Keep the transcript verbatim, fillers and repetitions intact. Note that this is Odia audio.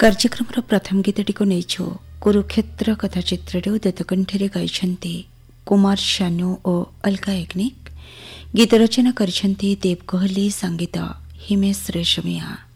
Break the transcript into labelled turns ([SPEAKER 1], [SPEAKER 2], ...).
[SPEAKER 1] କାର୍ଯ୍ୟକ୍ରମର ପ୍ରଥମ ଗୀତଟିକୁ ନେଇଛୁ କୁରୁକ୍ଷେତ୍ର କଥା ଚିତ୍ରରେ ଉଦିତକଣ୍ଠରେ ଗାଇଛନ୍ତି କୁମାର ଶାନୁ ଓ ଅଲକା ୟାଗ୍ନିକ୍। ଗୀତ ରଚନା କରିଛନ୍ତି ଦେବ କୋହଲି, ସଙ୍ଗୀତ ହିମେଶ ରେଶମିଆ।